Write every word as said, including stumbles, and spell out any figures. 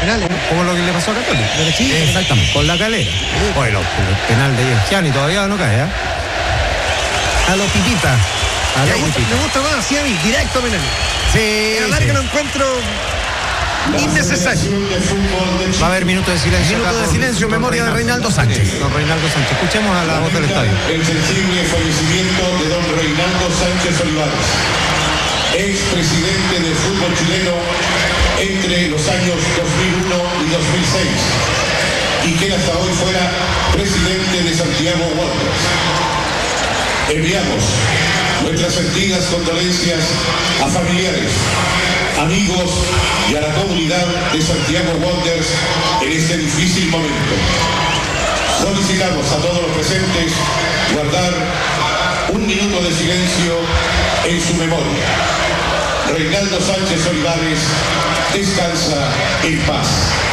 penales, ¿no? Como lo que le pasó a Católica. Sí, exactamente, con la Calera. Bueno, el penal de Gianni todavía no cae, ¿eh? A los pipitas. A Me los gusta, pipitas. me gusta más así a mí, directo a penal. Sí, A larga sí. lo encuentro innecesario. Va a haber minutos de silencio. Minuto acá de con- silencio en con memoria de Reinaldo Sánchez. Don Reinaldo Sánchez. Escuchemos a la voz del estadio. El sensible fallecimiento de don Reinaldo Sánchez Olivares, ex presidente del fútbol chileno entre los años dos mil uno y dos mil seis, y que hasta hoy fuera presidente de Santiago Wanderers. Enviamos nuestras sentidas condolencias a familiares, amigos y a la comunidad de Santiago Wanderers en este difícil momento. Solicitamos a todos los presentes guardar un minuto de silencio en su memoria. Reinaldo Sánchez Olivares descansa en paz.